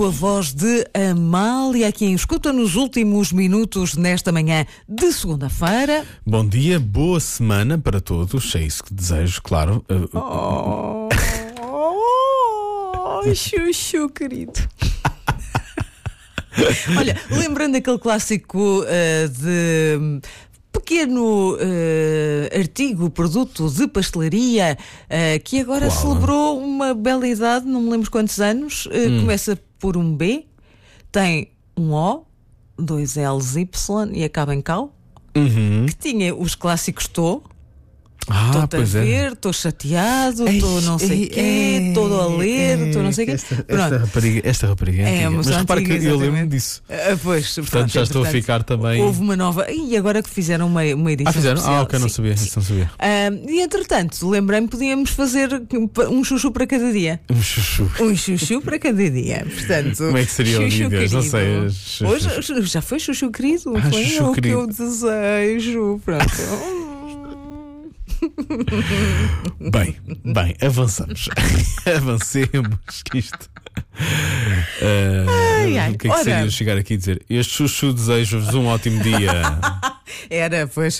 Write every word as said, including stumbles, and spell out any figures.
A voz de Amália, aqui em Escuta nos últimos minutos nesta manhã de segunda-feira. Bom dia, boa semana para todos, é isso que desejo, claro. Oh, oh, chuchu, querido. Olha, lembrando aquele clássico uh, de... pequeno uh, artigo, produto de pastelaria uh, que agora Uau. celebrou uma bela idade, não me lembro quantos anos. Uh, hum. Começa por um B, tem um O, dois L's, Y e acaba em Cal. Uhum. Que tinha os clássicos Tô. Ah, Estou a ver, estou é. chateado, estou não sei o quê, estou a ler, estou não sei o quê. Esta, esta rapariga, esta rapariga é, É, mas mas repara antiga, que eu lembro exatamente. disso. Ah, pois, Portanto, pronto, já estou a ficar também. Houve uma nova. E agora que fizeram uma, uma edição. Ah, fizeram? especial. Ah, ok, não Sim, sabia, sim. isso não sabia. Ah, e entretanto, lembrei-me que podíamos fazer um chuchu para cada dia. Um chuchu. Um chuchu para cada dia. Portanto, Como é que seria o chuchu vídeo? Não querido. sei. Chuchu. Hoje já foi chuchu querido. Ah, Foi chuchu o que querido. eu desejo. Pronto. Bem, bem, avançamos. Avancemos, que isto. Uh, Ai, ai. O que é que Ora. seria chegar aqui e dizer: este chuchu desejo-vos um ótimo dia? Era, pois.